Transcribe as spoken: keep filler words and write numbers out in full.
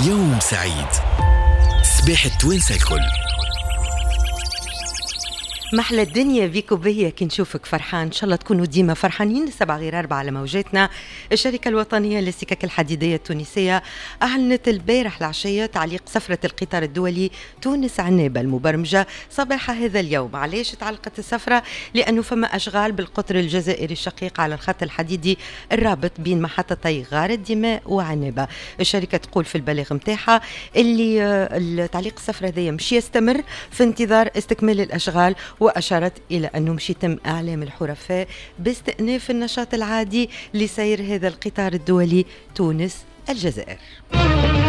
يوم سعيد. صباح التوانسة الكل. محلى الدنيا بيك وبيا كي نشوفك فرحان، ان شاء الله تكونوا ديما فرحانين. سبعة غير أربعة على موجاتنا. الشركة الوطنية للسكك الحديدية التونسية أعلنت البارح العشية تعليق سفرة القطار الدولي تونس عنابة المبرمجة صباح هذا اليوم. علاش تعلقت السفرة؟ لأنه فما أشغال بالقطر الجزائري الشقيق على الخط الحديدي الرابط بين محطتي غار الدماء وعنابة. الشركة تقول في البلاغ متاعها اللي تعليق السفرة ذي مش يستمر في انتظار استكمال الأشغال، وأشارت إلى أنه مش يتم إعلام الحرفاء باستئناف النشاط العادي لسير هذا القطار الدولي تونس الجزائر.